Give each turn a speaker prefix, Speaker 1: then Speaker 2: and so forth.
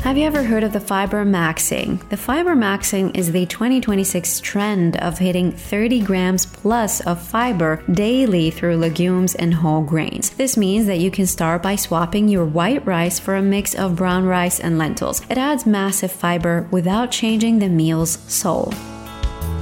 Speaker 1: Have you ever heard of the fiber maxing? The fiber maxing is the 2026 trend of hitting 30 grams plus of fiber daily through legumes and whole grains. This means that you can start by swapping your white rice for a mix of brown rice and lentils. It adds massive fiber without changing the meal's soul.